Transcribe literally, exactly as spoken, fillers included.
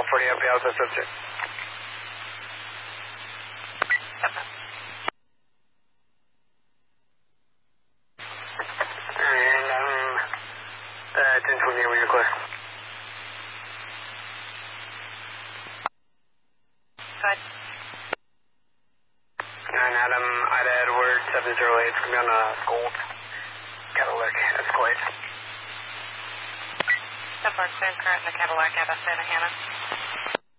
California, Piazza Sunset. And I'm uh, ten twenty when you're clear. Good. nine Adam, Ida Edward, seven zero eight. It's going to be on a Gold Cadillac Escalade. ten four, same current in the Cadillac out of Santa Ana.